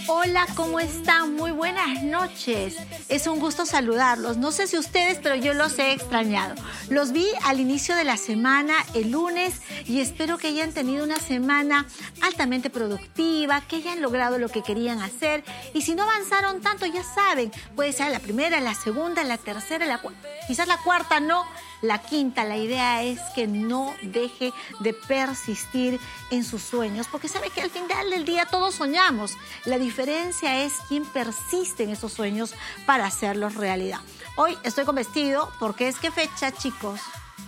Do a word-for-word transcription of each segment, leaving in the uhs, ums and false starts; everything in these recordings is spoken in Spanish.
Hola, ¿cómo están? Muy buenas noches. Es un gusto saludarlos. No sé si ustedes, pero yo los he extrañado. Los vi al inicio de la semana, el lunes, y espero que hayan tenido una semana altamente productiva, que hayan logrado lo que querían hacer. Y si no avanzaron tanto, ya saben, puede ser la primera, la segunda, la tercera, la cuarta, quizás la cuarta no. La quinta, la idea es que no deje de persistir en sus sueños, porque sabe que al final del día todos soñamos. La diferencia es quién persiste en esos sueños para hacerlos realidad. Hoy estoy con vestido porque es que fecha, chicos.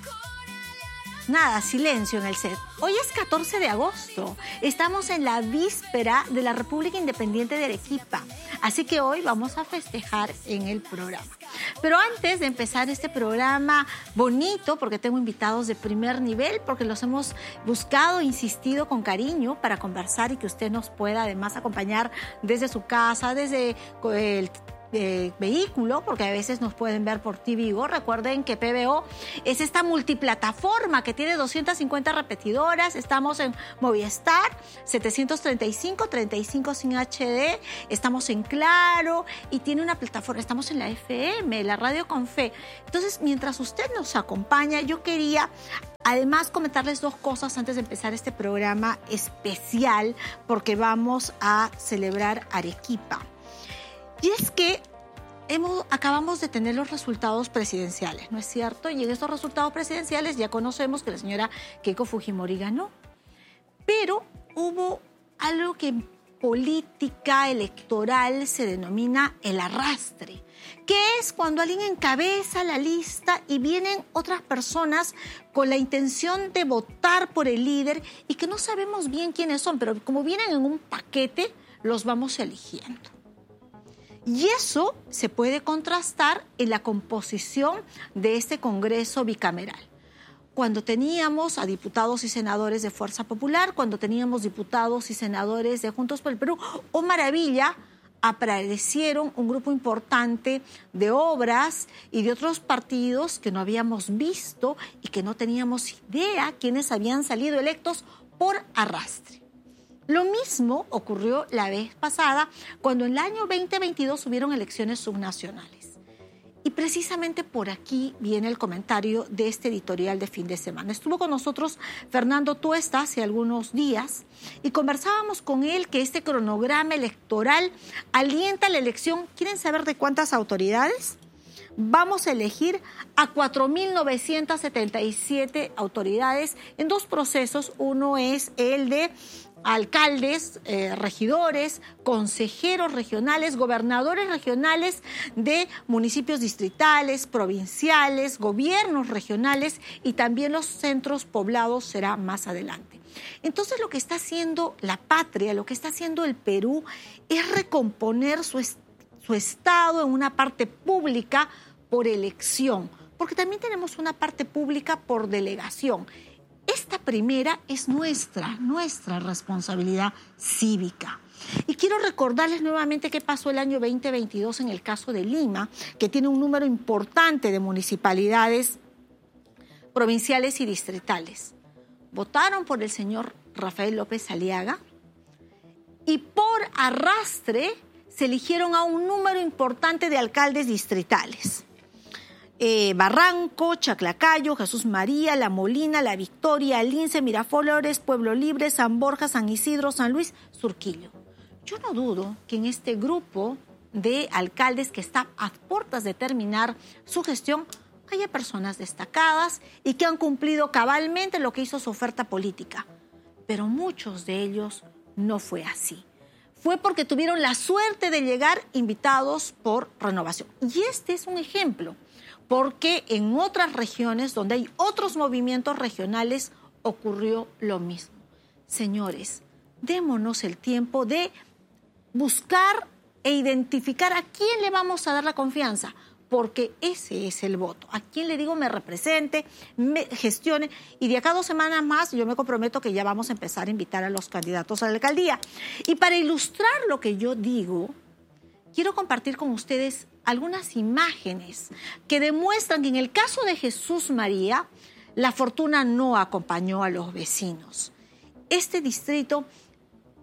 Nada, silencio en el set. Hoy es catorce de agosto. Estamos en la víspera de la República Independiente de Arequipa. Así que hoy vamos a festejar en el programa. Pero antes de empezar este programa bonito, porque tengo invitados de primer nivel, porque los hemos buscado, insistido con cariño para conversar y que usted nos pueda además acompañar desde su casa, desde el de vehículo, porque a veces nos pueden ver por T V Go. Recuerden que P B O es esta multiplataforma que tiene doscientas cincuenta repetidoras. Estamos en Movistar setecientos treinta y cinco, treinta y cinco sin H D. Estamos en Claro y tiene una plataforma. Estamos en la F M, la Radio con Fe. Entonces, mientras usted nos acompaña, yo quería además comentarles dos cosas antes de empezar este programa especial, porque vamos a celebrar Arequipa. Y es que hemos, acabamos de tener los resultados presidenciales, ¿no es cierto? Y en estos resultados presidenciales ya conocemos que la señora Keiko Fujimori ganó. Pero hubo algo que en política electoral se denomina el arrastre, que es cuando alguien encabeza la lista y vienen otras personas con la intención de votar por el líder y que no sabemos bien quiénes son, pero como vienen en un paquete, los vamos eligiendo. Y eso se puede contrastar en la composición de este Congreso bicameral. Cuando teníamos a diputados y senadores de Fuerza Popular, cuando teníamos diputados y senadores de Juntos por el Perú, ¡oh maravilla!, aparecieron un grupo importante de obras y de otros partidos que no habíamos visto y que no teníamos idea quiénes habían salido electos por arrastre. Lo mismo ocurrió la vez pasada cuando en el año veinte veintidós hubieron elecciones subnacionales. Y precisamente por aquí viene el comentario de este editorial de fin de semana. Estuvo con nosotros Fernando Tuesta hace algunos días y conversábamos con él que este cronograma electoral alienta la elección. ¿Quieren saber de cuántas autoridades? Vamos a elegir a cuatro mil novecientas setenta y siete autoridades en dos procesos. Uno es el de alcaldes, eh, regidores, consejeros regionales, gobernadores regionales de municipios distritales, provinciales, gobiernos regionales y también los centros poblados será más adelante. Entonces lo que está haciendo la patria, lo que está haciendo el Perú es recomponer su, est- su estado en una parte pública por elección, porque también tenemos una parte pública por delegación. Esta primera es nuestra, nuestra responsabilidad cívica. Y quiero recordarles nuevamente qué pasó el año veinte veintidós en el caso de Lima, que tiene un número importante de municipalidades provinciales y distritales. Votaron por el señor Rafael López Aliaga y por arrastre se eligieron a un número importante de alcaldes distritales. Eh, Barranco, Chaclacayo, Jesús María, La Molina, La Victoria, Lince, Miraflores, Pueblo Libre, San Borja, San Isidro, San Luis, Surquillo. Yo no dudo que en este grupo de alcaldes que está a puertas de terminar su gestión haya personas destacadas y que han cumplido cabalmente lo que hizo su oferta política. Pero muchos de ellos no fue así. Fue porque tuvieron la suerte de llegar invitados por Renovación. Y este es un ejemplo, porque en otras regiones donde hay otros movimientos regionales ocurrió lo mismo. Señores, démonos el tiempo de buscar e identificar a quién le vamos a dar la confianza, porque ese es el voto. A quién le digo me represente, me gestione, y de acá a dos semanas más yo me comprometo que ya vamos a empezar a invitar a los candidatos a la alcaldía. Y para ilustrar lo que yo digo, quiero compartir con ustedes algunas imágenes que demuestran que en el caso de Jesús María, la fortuna no acompañó a los vecinos. Este distrito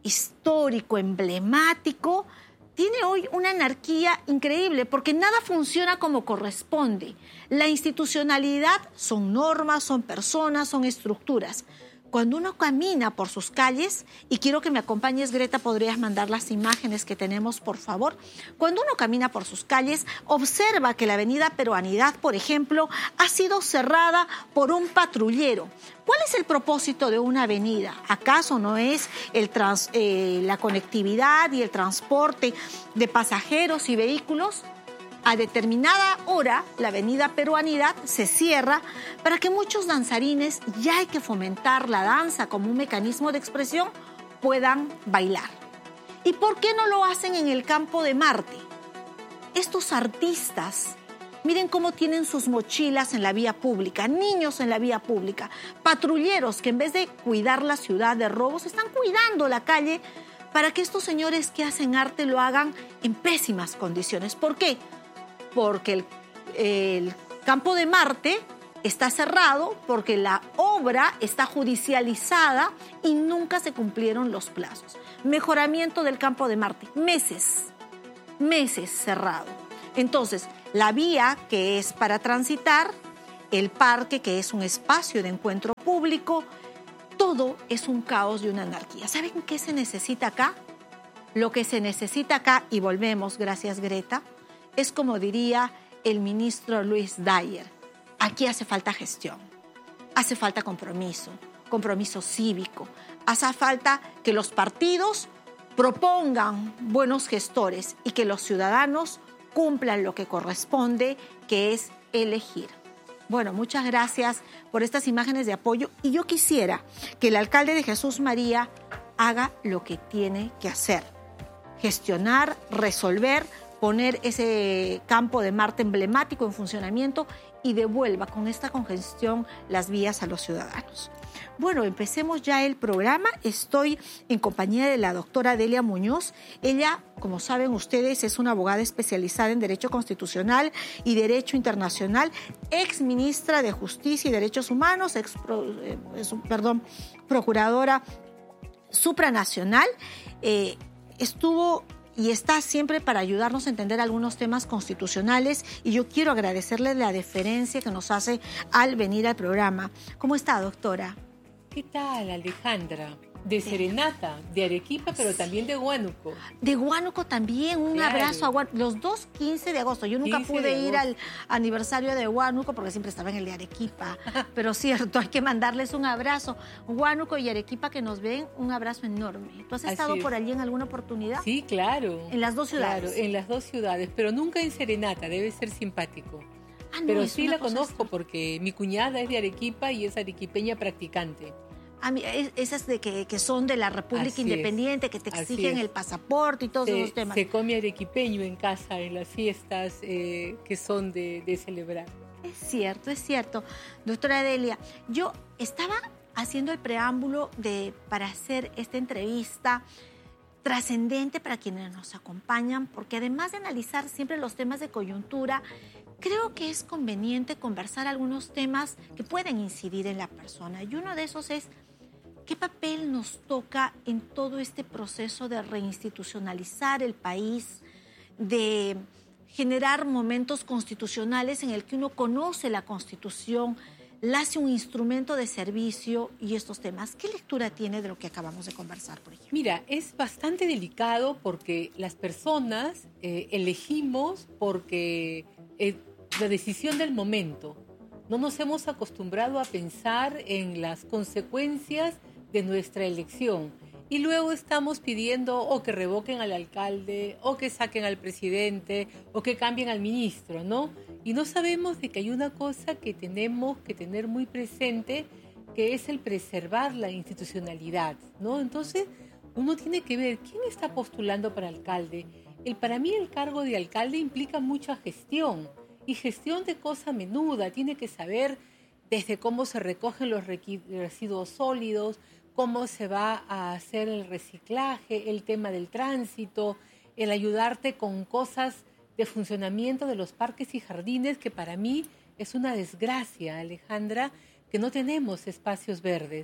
histórico, emblemático, tiene hoy una anarquía increíble porque nada funciona como corresponde. La institucionalidad son normas, son personas, son estructuras. Cuando uno camina por sus calles, y quiero que me acompañes, Greta, podrías mandar las imágenes que tenemos, por favor. Cuando uno camina por sus calles, observa que la avenida Peruanidad, por ejemplo, ha sido cerrada por un patrullero. ¿Cuál es el propósito de una avenida? ¿Acaso no es el trans, eh, la conectividad y el transporte de pasajeros y vehículos? A determinada hora, la avenida Peruanidad se cierra para que muchos danzarines, ya hay que fomentar la danza como un mecanismo de expresión, puedan bailar. ¿Y por qué no lo hacen en el Campo de Marte? Estos artistas, miren cómo tienen sus mochilas en la vía pública, niños en la vía pública, patrulleros que en vez de cuidar la ciudad de robos, están cuidando la calle para que estos señores que hacen arte lo hagan en pésimas condiciones. ¿Por qué? Porque el, el Campo de Marte está cerrado, porque la obra está judicializada y nunca se cumplieron los plazos. Mejoramiento del Campo de Marte, meses, meses cerrado. Entonces, la vía que es para transitar, el parque que es un espacio de encuentro público, todo es un caos y una anarquía. ¿Saben qué se necesita acá? Lo que se necesita acá, y volvemos, gracias Greta, es como diría el ministro Luis Dyer, aquí hace falta gestión, hace falta compromiso, compromiso cívico, hace falta que los partidos propongan buenos gestores y que los ciudadanos cumplan lo que corresponde, que es elegir. Bueno, muchas gracias por estas imágenes de apoyo y yo quisiera que el alcalde de Jesús María haga lo que tiene que hacer, gestionar, resolver, poner ese Campo de Marte emblemático en funcionamiento y devuelva con esta congestión las vías a los ciudadanos. Bueno, empecemos ya el programa. Estoy en compañía de la doctora Delia Muñoz. Ella, como saben ustedes, es una abogada especializada en Derecho Constitucional y Derecho Internacional, ex ministra de Justicia y Derechos Humanos, ex, eh, perdón, procuradora supranacional. Eh, estuvo y está siempre para ayudarnos a entender algunos temas constitucionales y yo quiero agradecerle la deferencia que nos hace al venir al programa. ¿Cómo está, doctora? ¿Qué tal, Alejandra? De Serenata, de Arequipa, pero también de Huánuco. De Huánuco también, un Claro. abrazo a Huánuco. Los dos quince de agosto. Yo nunca pude ir al aniversario de Huánuco porque siempre estaba en el de Arequipa. Pero cierto, hay que mandarles un abrazo. Huánuco y Arequipa que nos ven, un abrazo enorme. ¿Tú has Así estado es. por allí en alguna oportunidad? Sí, claro. En las dos ciudades. Claro, en las dos ciudades, pero nunca en Serenata, debe ser simpático. Ah, no, Pero es sí una la cosa conozco extra- porque mi cuñada es de Arequipa y es arequipeña practicante. A mí, es- esas de que, que son de la República Así Independiente, que te Así exigen es. el pasaporte y todos Se, esos temas. se come arequipeño en casa en las fiestas eh, que son de, de celebrar. Es cierto, es cierto. Doctora Delia, yo estaba haciendo el preámbulo de, para hacer esta entrevista trascendente para quienes nos acompañan, porque además de analizar siempre los temas de coyuntura, creo que es conveniente conversar algunos temas que pueden incidir en la persona. Y uno de esos es, ¿qué papel nos toca en todo este proceso de reinstitucionalizar el país, de generar momentos constitucionales en el que uno conoce la Constitución, la hace un instrumento de servicio y estos temas? ¿Qué lectura tiene de lo que acabamos de conversar, por ejemplo? Mira, es bastante delicado porque las personas eh, elegimos porque eh, la decisión del momento. No nos hemos acostumbrado a pensar en las consecuencias de nuestra elección. Y luego estamos pidiendo o que revoquen al alcalde, o que saquen al presidente, o que cambien al ministro, ¿no? Y no sabemos de que hay una cosa que tenemos que tener muy presente, que es el preservar la institucionalidad, ¿no? Entonces, uno tiene que ver quién está postulando para alcalde. El, para mí el cargo de alcalde implica mucha gestión, y gestión de cosa menuda. Tiene que saber desde cómo se recogen los residuos sólidos, cómo se va a hacer el reciclaje, el tema del tránsito, el ayudarte con cosas de funcionamiento de los parques y jardines, que para mí es una desgracia, Alejandra, que no tenemos espacios verdes.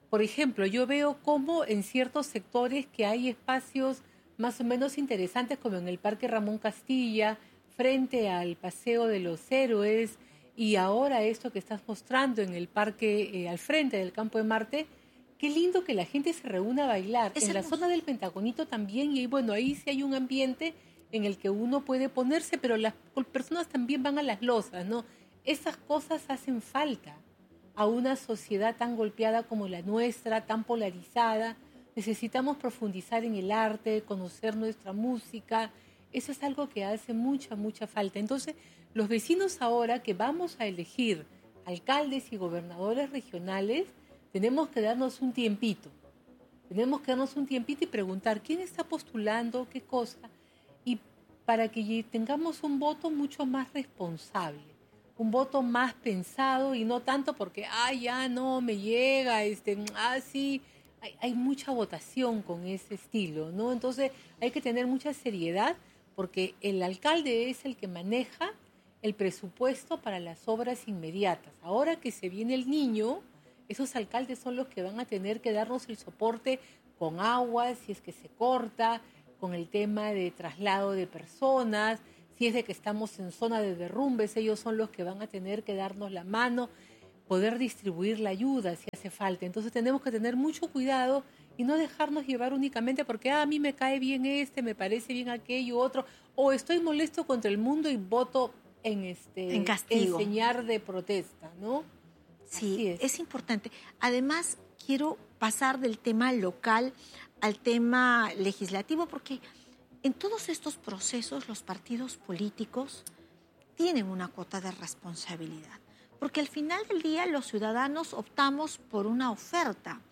por ejemplo, yo veo cómo en ciertos sectores que hay espacios más o menos interesantes, como en el Parque Ramón Castilla, frente al Paseo de los Héroes, y ahora esto que estás mostrando en el parque eh, al frente del Campo de Marte, qué lindo que la gente se reúna a bailar. Es en la hermoso. zona del Pentagonito también, y bueno, ahí sí hay un ambiente en el que uno puede ponerse, pero las personas también van a las losas, ¿no? Esas cosas hacen falta a una sociedad tan golpeada como la nuestra, tan polarizada. Necesitamos profundizar en el arte, conocer nuestra música. Eso es algo que hace mucha, mucha falta. Entonces, los vecinos ahora que vamos a elegir alcaldes y gobernadores regionales, tenemos que darnos un tiempito. Tenemos que darnos un tiempito y preguntar quién está postulando, qué cosa, y para que tengamos un voto mucho más responsable, un voto más pensado y no tanto porque, ah, ya no me llega, este, ah, sí, hay, hay mucha votación con ese estilo, ¿no? Entonces hay que tener mucha seriedad porque el alcalde es el que maneja el presupuesto para las obras inmediatas. Ahora que se viene el niño, esos alcaldes son los que van a tener que darnos el soporte con agua, si es que se corta, con el tema de traslado de personas, si es de que estamos en zona de derrumbes, ellos son los que van a tener que darnos la mano, poder distribuir la ayuda si hace falta. Entonces tenemos que tener mucho cuidado y no dejarnos llevar únicamente porque ah, a mí me cae bien este, me parece bien aquello, otro, o estoy molesto contra el mundo y voto en, este, En castigo. en señal de protesta, ¿no? Sí, es. es importante. Además, quiero pasar del tema local al tema legislativo, porque en todos estos procesos los partidos políticos tienen una cuota de responsabilidad, porque al final del día los ciudadanos optamos por una oferta,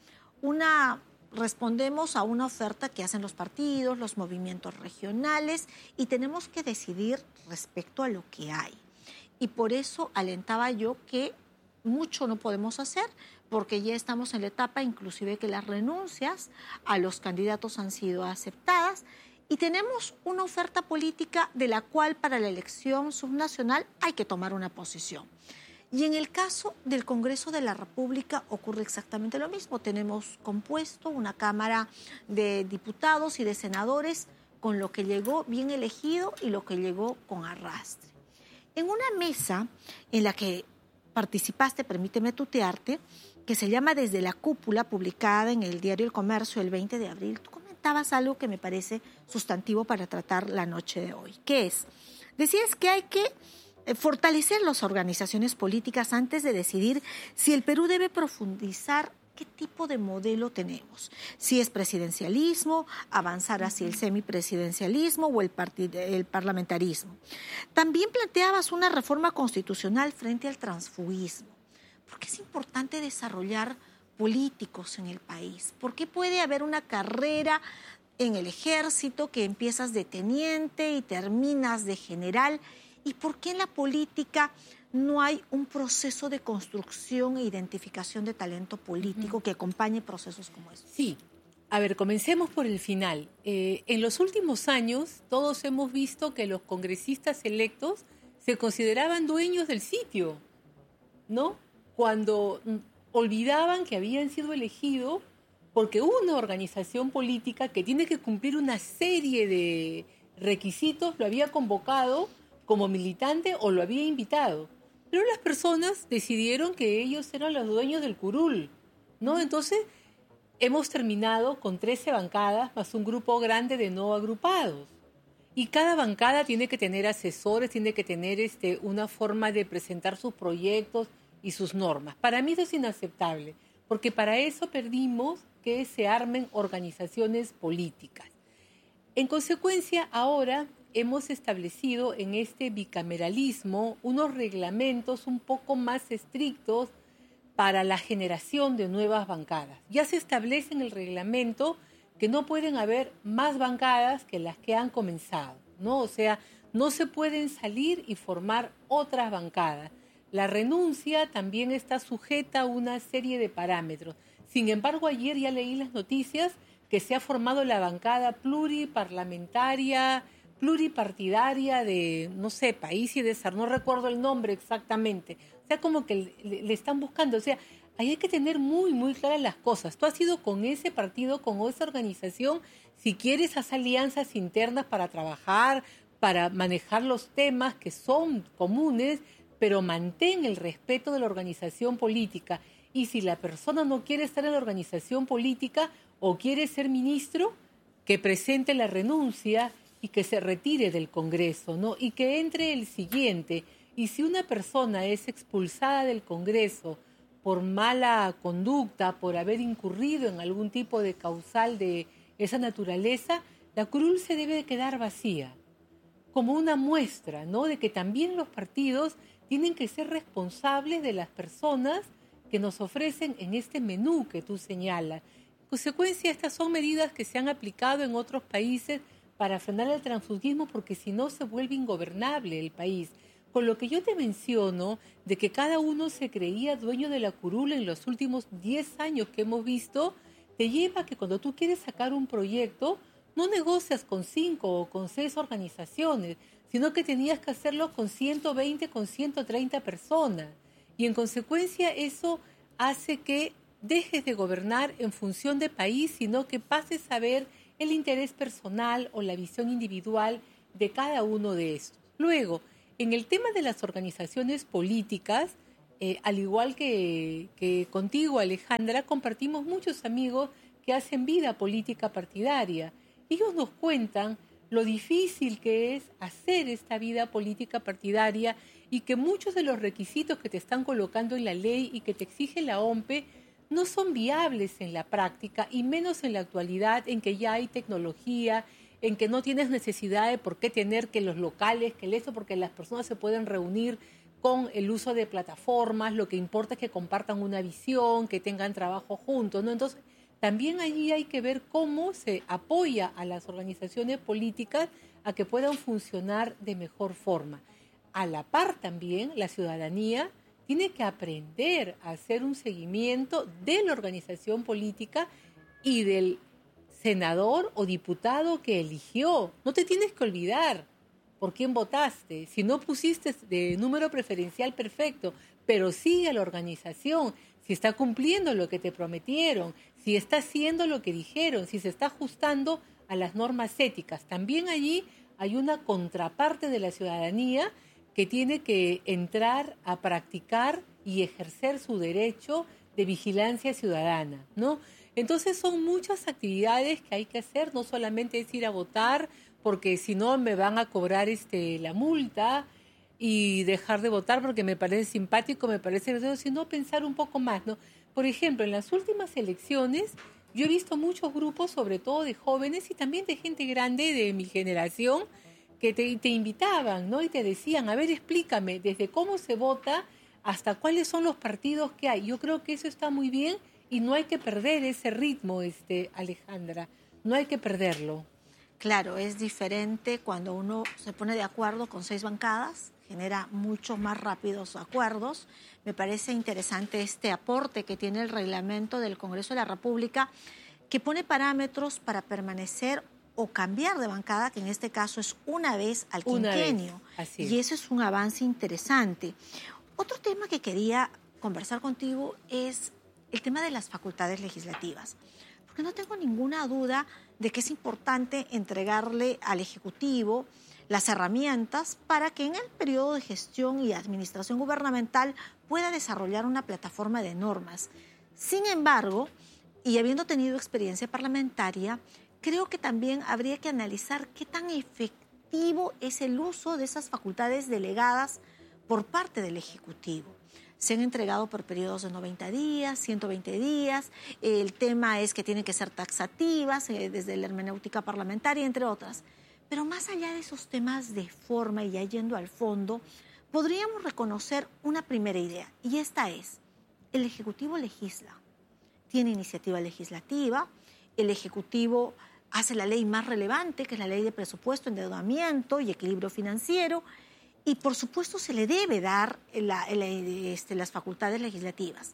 una respondemos a una oferta que hacen los partidos, los movimientos regionales, y tenemos que decidir respecto a lo que hay. Y por eso alentaba yo que mucho no podemos hacer, porque ya estamos en la etapa inclusive que las renuncias a los candidatos han sido aceptadas y tenemos una oferta política de la cual para la elección subnacional hay que tomar una posición. Y en el caso del Congreso de la República ocurre exactamente lo mismo. Tenemos compuesto una Cámara de Diputados y de Senadores con lo que llegó bien elegido y lo que llegó con arrastre. En una mesa en la que participaste, permíteme tutearte, que se llama Desde la Cúpula, publicada en el diario El Comercio el veinte de abril, tú comentabas algo que me parece sustantivo para tratar la noche de hoy. ¿Qué es? Decías que hay que fortalecer las organizaciones políticas antes de decidir si el Perú debe profundizar qué tipo de modelo tenemos. Si es presidencialismo, avanzar hacia el semipresidencialismo o el, el parlamentarismo. También planteabas una reforma constitucional frente al transfugismo. ¿Por qué es importante desarrollar políticos en el país? ¿Por qué puede haber una carrera en el ejército que empiezas de teniente y terminas de general? ¿Y por qué en la política no hay un proceso de construcción e identificación de talento político uh-huh. que acompañe procesos como estos? Sí. A ver, comencemos por el final. Eh, en los últimos años, todos hemos visto que los congresistas electos se consideraban dueños del sitio, ¿no? Cuando olvidaban que habían sido elegidos porque una organización política que tiene que cumplir una serie de requisitos lo había convocado como militante o lo había invitado. Pero las personas decidieron que ellos eran los dueños del curul, ¿no? Entonces, hemos terminado con trece bancadas más un grupo grande de no agrupados. Y cada bancada tiene que tener asesores, tiene que tener este, una forma de presentar sus proyectos y sus normas. Para mí eso es inaceptable, porque para eso perdimos que se armen organizaciones políticas. En consecuencia, ahora hemos establecido en este bicameralismo unos reglamentos un poco más estrictos para la generación de nuevas bancadas. Ya se establece en el reglamento que no pueden haber más bancadas que las que han comenzado, ¿no? O sea, no se pueden salir y formar otras bancadas. La renuncia también está sujeta a una serie de parámetros. Sin embargo, ayer ya leí las noticias que se ha formado la bancada pluriparlamentaria, pluripartidaria de, no sé, País y Desarrollo, no recuerdo el nombre exactamente. O sea, como que le, le están buscando. O sea, ahí hay que tener muy, muy claras las cosas. Tú has ido con ese partido, con esa organización, si quieres hacer alianzas internas para trabajar, para manejar los temas que son comunes, pero mantén el respeto de la organización política. Y si la persona no quiere estar en la organización política o quiere ser ministro, que presente la renuncia y que se retire del Congreso, ¿no? Y que entre el siguiente. Y si una persona es expulsada del Congreso por mala conducta, por haber incurrido en algún tipo de causal de esa naturaleza, la curul se debe de quedar vacía, como una muestra, ¿no?, de que también los partidos tienen que ser responsables de las personas que nos ofrecen en este menú que tú señalas. En consecuencia, estas son medidas que se han aplicado en otros países para frenar el transfugismo, porque si no se vuelve ingobernable el país. Con lo que yo te menciono, de que cada uno se creía dueño de la curul en los últimos diez años que hemos visto, te lleva a que cuando tú quieres sacar un proyecto, no negocias con cinco o con seis organizaciones, sino que tenías que hacerlo con ciento veinte, con ciento treinta personas. Y en consecuencia eso hace que dejes de gobernar en función de país, sino que pases a ver el interés personal o la visión individual de cada uno de estos. Luego, en el tema de las organizaciones políticas, eh, al igual que, que contigo, Alejandra, compartimos muchos amigos que hacen vida política partidaria. Ellos nos cuentan lo difícil que es hacer esta vida política partidaria y que muchos de los requisitos que te están colocando en la ley y que te exige la O M P E no son viables en la práctica, y menos en la actualidad, en que ya hay tecnología, en que no tienes necesidad de por qué tener que los locales, que el eso, porque las personas se pueden reunir con el uso de plataformas, lo que importa es que compartan una visión, que tengan trabajo juntos, ¿no? Entonces, también allí hay que ver cómo se apoya a las organizaciones políticas a que puedan funcionar de mejor forma. A la par también, la ciudadanía tiene que aprender a hacer un seguimiento de la organización política y del senador o diputado que eligió. No te tienes que olvidar por quién votaste. Si no pusiste de número preferencial, perfecto, pero sigue a la organización, si está cumpliendo lo que te prometieron, si está haciendo lo que dijeron, si se está ajustando a las normas éticas. También allí hay una contraparte de la ciudadanía que tiene que entrar a practicar y ejercer su derecho de vigilancia ciudadana, ¿no? Entonces son muchas actividades que hay que hacer, no solamente es ir a votar, porque si no me van a cobrar este, la multa y dejar de votar porque me parece simpático, me parece gracioso, sino pensar un poco más, ¿no? Por ejemplo, en las últimas elecciones yo he visto muchos grupos, sobre todo de jóvenes y también de gente grande de mi generación, que te, te invitaban, ¿no? Y te decían, a ver, explícame, desde cómo se vota hasta cuáles son los partidos que hay. Yo creo que eso está muy bien y no hay que perder ese ritmo, este, Alejandra, no hay que perderlo. Claro, es diferente cuando uno se pone de acuerdo con seis bancadas, genera mucho más rápidos acuerdos. Me parece interesante este aporte que tiene el reglamento del Congreso de la República, que pone parámetros para permanecer o cambiar de bancada, que en este caso es una vez al quinquenio. Así es. Y eso es un avance interesante. Otro tema que quería conversar contigo es el tema de las facultades legislativas, porque no tengo ninguna duda de que es importante entregarle al Ejecutivo las herramientas para que en el periodo de gestión y administración gubernamental pueda desarrollar una plataforma de normas. Sin embargo, y habiendo tenido experiencia parlamentaria, creo que también habría que analizar qué tan efectivo es el uso de esas facultades delegadas por parte del Ejecutivo. Se han entregado por periodos de noventa días, ciento veinte días. El tema es que tienen que ser taxativas, eh, desde la hermenéutica parlamentaria, entre otras. Pero más allá de esos temas de forma y ya yendo al fondo, podríamos reconocer una primera idea, y esta es: el Ejecutivo legisla, tiene iniciativa legislativa, el Ejecutivo hace la ley más relevante, que es la ley de presupuesto, endeudamiento y equilibrio financiero, y por supuesto se le debe dar la, la, este, las facultades legislativas.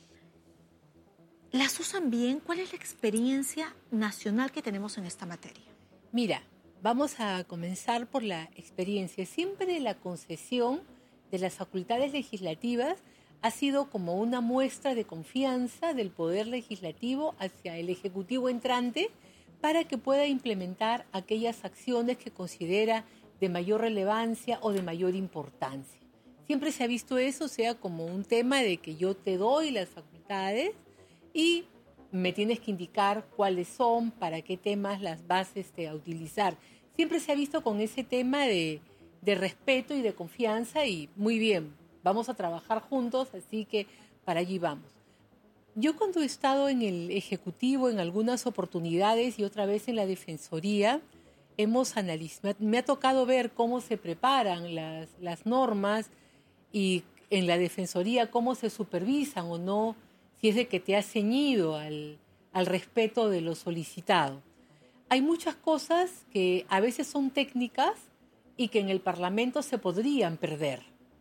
¿Las usan bien? ¿Cuál es la experiencia nacional que tenemos en esta materia? Mira, vamos a comenzar por la experiencia. Siempre la concesión de las facultades legislativas ha sido como una muestra de confianza del Poder Legislativo hacia el Ejecutivo entrante para que pueda implementar aquellas acciones que considera de mayor relevancia o de mayor importancia. Siempre se ha visto eso, sea como un tema de que yo te doy las facultades y me tienes que indicar cuáles son, para qué temas las vas este, a utilizar. Siempre se ha visto con ese tema de, de respeto y de confianza y muy bien, vamos a trabajar juntos, así que para allí vamos. Yo cuando he estado en el Ejecutivo en algunas oportunidades y otra vez en la Defensoría, hemos analizado, me ha tocado ver cómo se preparan las, las normas y en la Defensoría cómo se supervisan o no, si es de que te has ceñido al, al respeto de lo solicitado. Hay muchas cosas que a veces son técnicas y que en el Parlamento se podrían perder.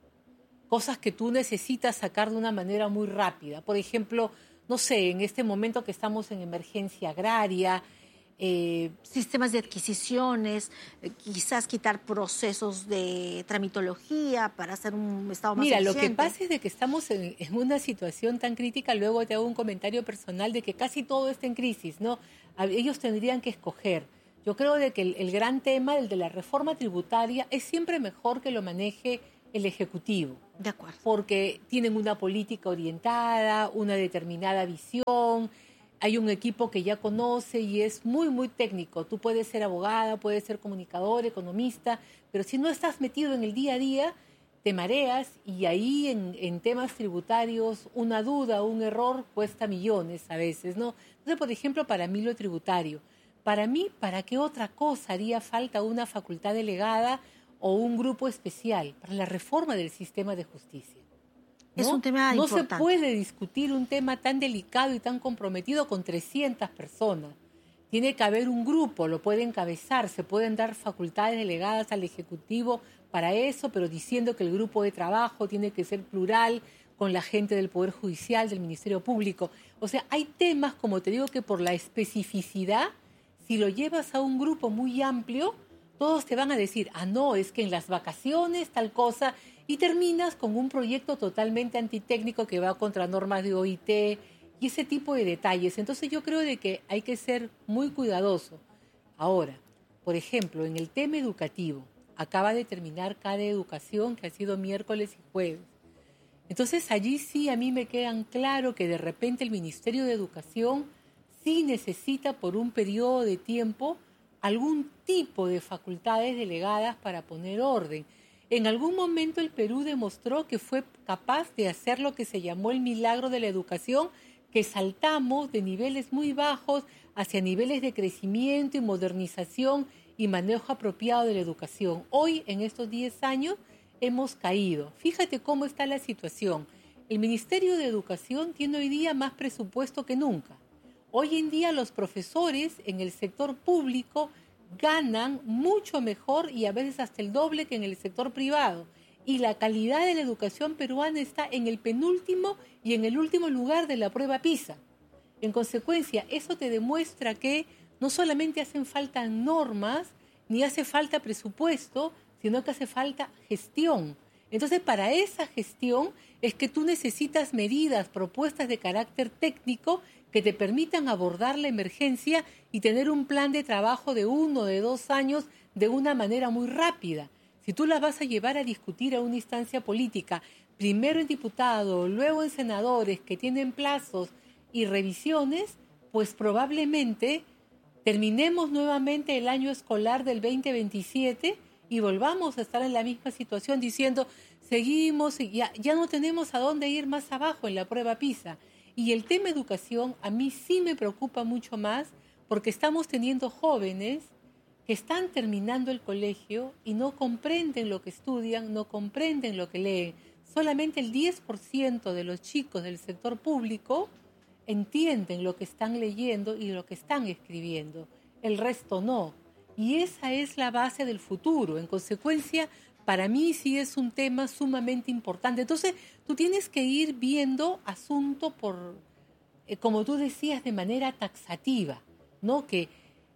Cosas que tú necesitas sacar de una manera muy rápida. Por ejemplo, no sé, en este momento que estamos en emergencia agraria, Eh, sistemas de adquisiciones, eh, quizás quitar procesos de tramitología para hacer un Estado más mira, eficiente. Lo que pasa es de que estamos en, en una situación tan crítica, luego te hago un comentario personal de que casi todo está en crisis, ¿no? A, ellos tendrían que escoger. Yo creo de que el, el gran tema, el de la reforma tributaria, es siempre mejor que lo maneje el Ejecutivo. De acuerdo. Porque tienen una política orientada, una determinada visión. Hay un equipo que ya conoce y es muy, muy técnico. Tú puedes ser abogada, puedes ser comunicador, economista, pero si no estás metido en el día a día, te mareas y ahí en, en temas tributarios una duda, un error cuesta millones a veces, ¿no? Entonces, por ejemplo, para mí lo tributario. Para mí, ¿para qué otra cosa haría falta una facultad delegada o un grupo especial? Para la reforma del sistema de justicia. ¿No? Es un tema no importante. No se puede discutir un tema tan delicado y tan comprometido con trescientas personas. Tiene que haber un grupo, lo puede encabezar, se pueden dar facultades delegadas al Ejecutivo para eso, pero diciendo que el grupo de trabajo tiene que ser plural, con la gente del Poder Judicial, del Ministerio Público. O sea, hay temas, como te digo, que por la especificidad, si lo llevas a un grupo muy amplio, todos te van a decir, ah, no, es que en las vacaciones tal cosa, y terminas con un proyecto totalmente antitécnico que va contra normas de O I T y ese tipo de detalles. Entonces yo creo de que hay que ser muy cuidadoso. Ahora, por ejemplo, en el tema educativo, acaba de terminar cada educación que ha sido miércoles y jueves. Entonces allí sí a mí me quedan claro que de repente el Ministerio de Educación sí necesita por un periodo de tiempo algún tipo de facultades delegadas para poner orden. En algún momento el Perú demostró que fue capaz de hacer lo que se llamó el milagro de la educación, que saltamos de niveles muy bajos hacia niveles de crecimiento y modernización y manejo apropiado de la educación. Hoy, en estos diez años, hemos caído. Fíjate cómo está la situación. El Ministerio de Educación tiene hoy día más presupuesto que nunca. Hoy en día los profesores en el sector público ganan mucho mejor y a veces hasta el doble que en el sector privado. Y la calidad de la educación peruana está en el penúltimo y en el último lugar de la prueba PISA. En consecuencia, eso te demuestra que no solamente hacen falta normas, ni hace falta presupuesto, sino que hace falta gestión. Entonces, para esa gestión es que tú necesitas medidas, propuestas de carácter técnico que te permitan abordar la emergencia y tener un plan de trabajo de uno o de dos años de una manera muy rápida. Si tú las vas a llevar a discutir a una instancia política, primero en diputados, luego en senadores que tienen plazos y revisiones, pues probablemente terminemos nuevamente el año escolar del veinte veintisiete y volvamos a estar en la misma situación diciendo, seguimos, ya, ya no tenemos a dónde ir más abajo en la prueba PISA. Y el tema educación a mí sí me preocupa mucho más porque estamos teniendo jóvenes que están terminando el colegio y no comprenden lo que estudian, no comprenden lo que leen. Solamente el diez por ciento de los chicos del sector público entienden lo que están leyendo y lo que están escribiendo. El resto no. Y esa es la base del futuro. En consecuencia, para mí sí es un tema sumamente importante. Entonces, tú tienes que ir viendo asunto por, eh, como tú decías, de manera taxativa, ¿no? Que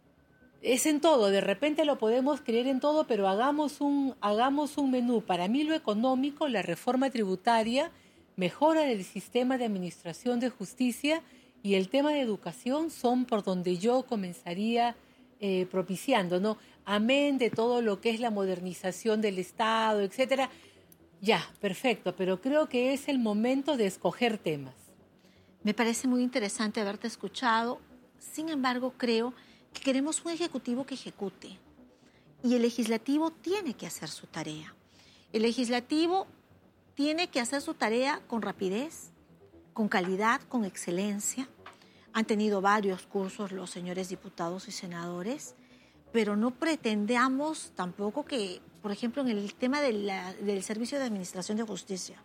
es en todo, de repente lo podemos creer en todo, pero hagamos un, hagamos un menú. Para mí lo económico, la reforma tributaria, mejora del sistema de administración de justicia y el tema de educación son por donde yo comenzaría eh, propiciando, ¿no? Amén de todo lo que es la modernización del Estado, etcétera. Ya, perfecto, pero creo que es el momento de escoger temas. Me parece muy interesante haberte escuchado. Sin embargo, creo que queremos un ejecutivo que ejecute. Y el legislativo tiene que hacer su tarea. El legislativo tiene que hacer su tarea con rapidez, con calidad, con excelencia. Han tenido varios cursos los señores diputados y senadores, pero no pretendamos tampoco que, por ejemplo, en el tema de la, del Servicio de Administración de Justicia,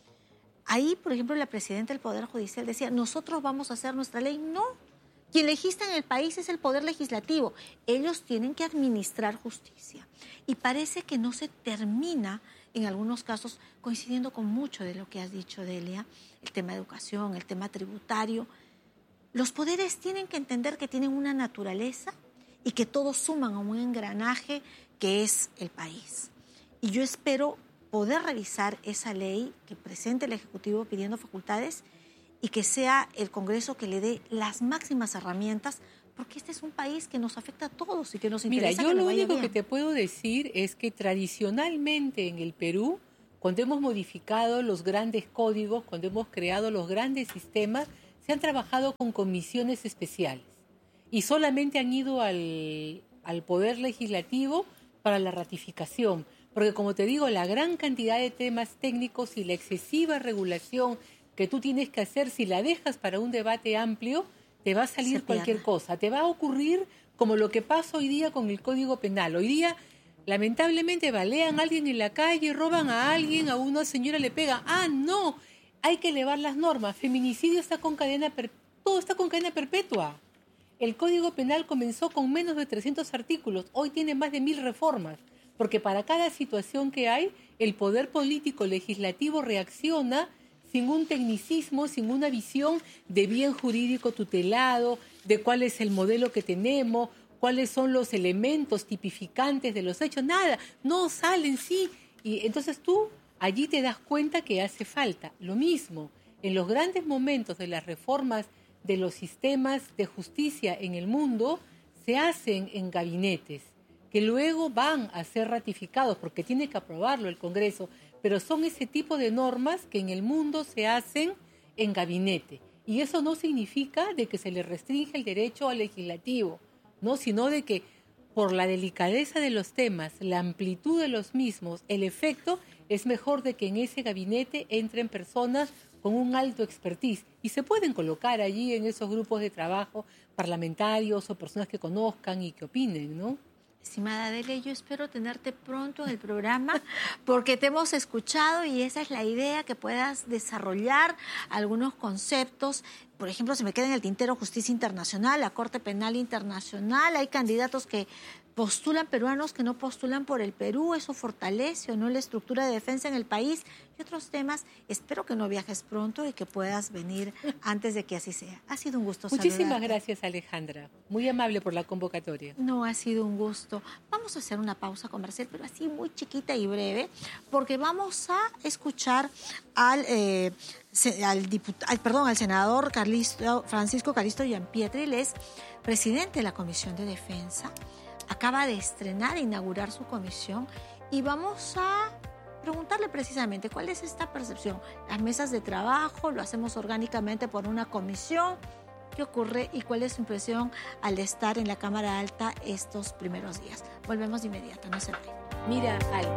ahí, por ejemplo, la presidenta del Poder Judicial decía, nosotros vamos a hacer nuestra ley. No, quien legisla en el país es el Poder Legislativo. Ellos tienen que administrar justicia. Y parece que no se termina, en algunos casos, coincidiendo con mucho de lo que has dicho, Delia, el tema de educación, el tema tributario. Los poderes tienen que entender que tienen una naturaleza y que todos suman a un engranaje que es el país. Y yo espero poder revisar esa ley que presente el Ejecutivo pidiendo facultades y que sea el Congreso que le dé las máximas herramientas, porque este es un país que nos afecta a todos y que nos interesa. Mira, yo que lo vaya único bien. que te puedo decir es que tradicionalmente en el Perú, cuando hemos modificado los grandes códigos, cuando hemos creado los grandes sistemas, se han trabajado con comisiones especiales y solamente han ido al, al Poder Legislativo para la ratificación. Porque, como te digo, la gran cantidad de temas técnicos y la excesiva regulación que tú tienes que hacer, si la dejas para un debate amplio, te va a salir cualquier cosa. Te va a ocurrir como lo que pasa hoy día con el Código Penal. Hoy día, lamentablemente, balean a alguien en la calle, roban a alguien, a una señora le pegan. ¡Ah, no! Hay que elevar las normas. Feminicidio está con cadena per... todo está con cadena perpetua. El Código Penal comenzó con menos de trescientos artículos. Hoy tiene más de mil reformas. Porque para cada situación que hay, el poder político legislativo reacciona sin un tecnicismo, sin una visión de bien jurídico tutelado, de cuál es el modelo que tenemos, cuáles son los elementos tipificantes de los hechos. Nada, no salen, sí. Y entonces tú allí te das cuenta que hace falta. Lo mismo, en los grandes momentos de las reformas de los sistemas de justicia en el mundo, se hacen en gabinetes, que luego van a ser ratificados porque tiene que aprobarlo el Congreso, pero son ese tipo de normas que en el mundo se hacen en gabinete. Y eso no significa de que se le restringe el derecho al legislativo, ¿no? Sino de que por la delicadeza de los temas, la amplitud de los mismos, el efecto, es mejor de que en ese gabinete entren personas con un alto expertise y se pueden colocar allí en esos grupos de trabajo parlamentarios o personas que conozcan y que opinen, ¿no? Estimada Delia, yo espero tenerte pronto en el programa porque te hemos escuchado y esa es la idea, que puedas desarrollar algunos conceptos. Por ejemplo, se me queda en el tintero justicia internacional, la Corte Penal Internacional. Hay candidatos que postulan, peruanos que no postulan por el Perú. Eso fortalece o no la estructura de defensa en el país. Y otros temas. Espero que no viajes pronto y que puedas venir antes de que así sea. Ha sido un gusto saludarte. Muchísimas gracias, Alejandra. Muy amable por la convocatoria. No, ha sido un gusto. Vamos a hacer una pausa comercial, pero así muy chiquita y breve, porque vamos a escuchar al, eh, al, diput- al, perdón, al senador Carlisto, Francisco Calisto Gianpietri. Él es presidente de la Comisión de Defensa. Acaba de estrenar e inaugurar su comisión y vamos a preguntarle precisamente cuál es esta percepción. Las mesas de trabajo lo hacemos orgánicamente por una comisión. ¿Qué ocurre y cuál es su impresión al estar en la Cámara Alta estos primeros días? Volvemos de inmediato, no se vayan. Mira, Ale.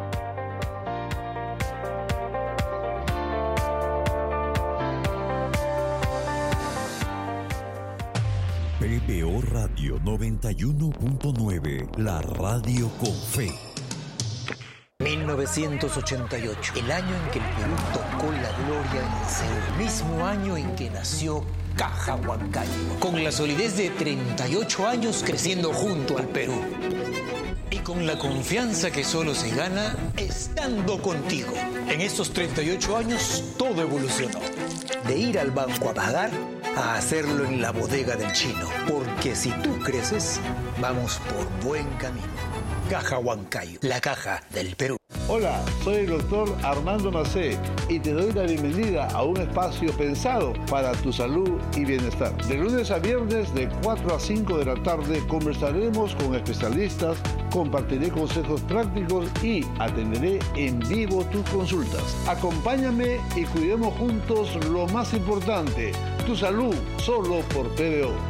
P B O Radio noventa y uno punto nueve, la radio con fe. mil novecientos ochenta y ocho, el año en que el Perú tocó la gloria en el cielo, el mismo año en que nació Caja Huancayo, con la solidez de treinta y ocho años creciendo junto al Perú. Y con la confianza que solo se gana estando contigo. En estos treinta y ocho años todo evolucionó. De ir al banco a pagar a hacerlo en la bodega del chino. Porque si tú creces, vamos por buen camino. Caja Huancayo, la caja del Perú. Hola, soy el doctor Armando Macé y te doy la bienvenida a un espacio pensado para tu salud y bienestar. De lunes a viernes de cuatro a cinco de la tarde conversaremos con especialistas, compartiré consejos prácticos y atenderé en vivo tus consultas. Acompáñame y cuidemos juntos lo más importante, tu salud, solo por P B O.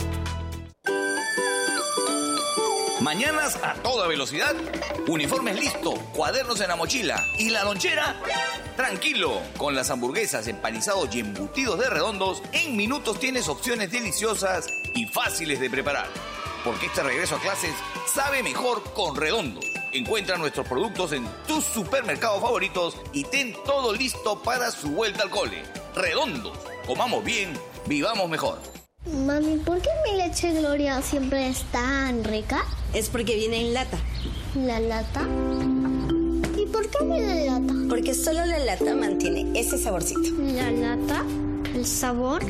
Mañanas a toda velocidad, uniformes listo, cuadernos en la mochila y la lonchera. Tranquilo, con las hamburguesas, empanizados y embutidos de Redondos, en minutos tienes opciones deliciosas y fáciles de preparar. Porque este regreso a clases sabe mejor con Redondos. Encuentra nuestros productos en tus supermercados favoritos y ten todo listo para su vuelta al cole. Redondos, comamos bien, vivamos mejor. Mami, ¿por qué mi leche Gloria siempre es tan rica? Es porque viene en lata. ¿La lata? ¿Y por qué viene en lata? Porque solo la lata mantiene ese saborcito. ¿La lata? ¿El sabor?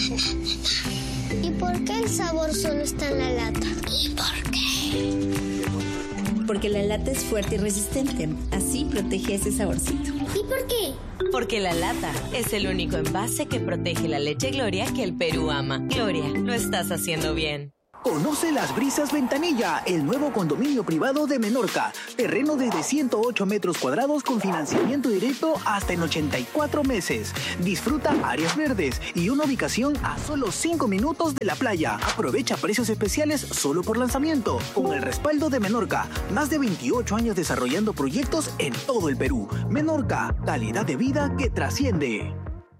¿Y por qué el sabor solo está en la lata? ¿Y por qué? Porque la lata es fuerte y resistente. Así protege ese saborcito. ¿Y por qué? Porque la lata es el único envase que protege la leche Gloria que el Perú ama. Gloria, lo estás haciendo bien. Conoce Las Brisas Ventanilla, el nuevo condominio privado de Menorca. Terreno desde ciento ocho metros cuadrados con financiamiento directo hasta en ochenta y cuatro meses. Disfruta áreas verdes y una ubicación a solo cinco minutos de la playa. Aprovecha precios especiales solo por lanzamiento. Con el respaldo de Menorca, más de veintiocho años desarrollando proyectos en todo el Perú. Menorca, calidad de vida que trasciende.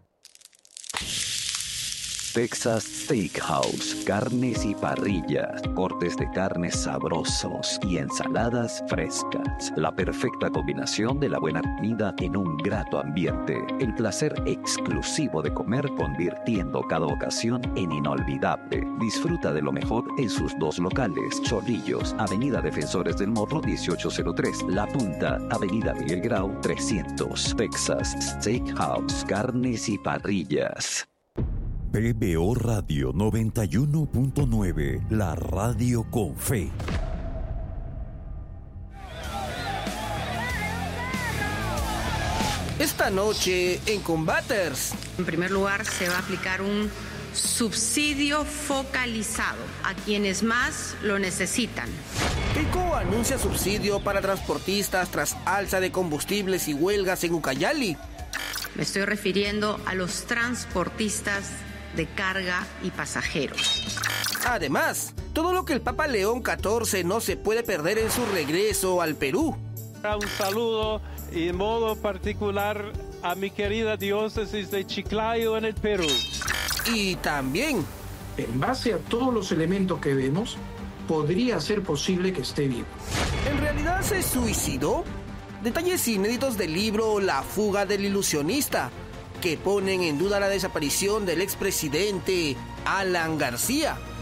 Texas Steakhouse, carnes y parrillas, cortes de carnes sabrosos y ensaladas frescas. La perfecta combinación de la buena comida en un grato ambiente. El placer exclusivo de comer convirtiendo cada ocasión en inolvidable. Disfruta de lo mejor en sus dos locales. Chorrillos, Avenida Defensores del Morro dieciocho cero tres. La Punta, Avenida Miguel Grau trescientos. Texas Steakhouse, carnes y parrillas. P B O Radio noventa y uno punto nueve, la radio con fe. Esta noche en Combaters. En primer lugar, se va a aplicar un subsidio focalizado a quienes más lo necesitan. Keiko anuncia subsidio para transportistas tras alza de combustibles y huelgas en Ucayali. Me estoy refiriendo a los transportistas de carga y pasajeros. Además, todo lo que el Papa León catorce no se puede perder en su regreso al Perú. Un saludo y en modo particular a mi querida diócesis de Chiclayo en el Perú. Y también, en base a todos los elementos que vemos, podría ser posible que esté vivo. ¿En realidad se suicidó? Detalles inéditos del libro La fuga del ilusionista, que ponen en duda la desaparición del expresidente Alan García.